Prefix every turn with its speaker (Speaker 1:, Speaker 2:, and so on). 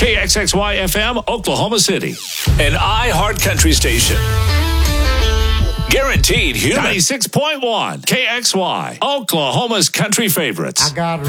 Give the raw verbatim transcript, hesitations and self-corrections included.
Speaker 1: K X X Y F M, Oklahoma City. An iHeart Country station. Guaranteed human. ninety-six point one K X Y, Oklahoma's country favorites.
Speaker 2: I got